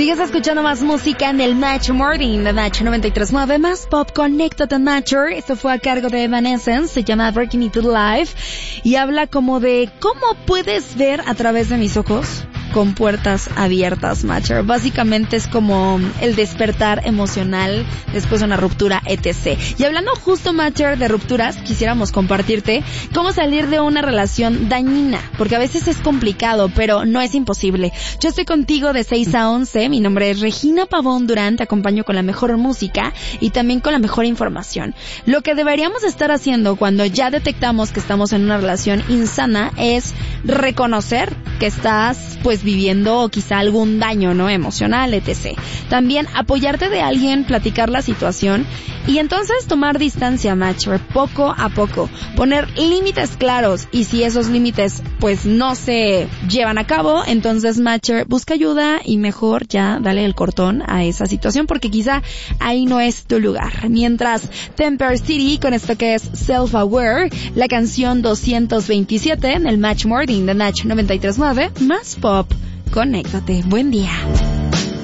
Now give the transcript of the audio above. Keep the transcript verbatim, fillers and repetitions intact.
Sigues escuchando más música en el Match Morning de Match noventa y tres punto nueve, más pop. Conéctate Matcher. Esto fue a cargo de Evanescence, se llama Breaking It to Life y habla como de cómo puedes ver a través de mis ojos con puertas abiertas, Matcher. Básicamente es como el despertar emocional después de una ruptura, etcétera. Y hablando justo, Matcher, de rupturas, quisiéramos compartirte cómo salir de una relación dañina, porque a veces es complicado, pero no es imposible. Yo estoy contigo de seis a once, mi nombre es Regina Pavón Durán, te acompaño con la mejor música y también con la mejor información. Lo que deberíamos estar haciendo cuando ya detectamos que estamos en una relación insana es reconocer que estás, pues, viviendo quizá algún daño, ¿no? Emocional, etcétera. También apoyarte de alguien, platicar la situación y entonces tomar distancia, Matcher, poco a poco. Poner límites claros y si esos límites, pues, no se llevan a cabo, entonces, Matcher, busca ayuda y mejor ya dale el cortón a esa situación porque quizá ahí no es tu lugar. Mientras, Temper City con esto que es Self Aware, la canción doscientos veintisiete en el Match Morning de Match noventa y tres punto nueve, más pop. Conéctate. Buen día.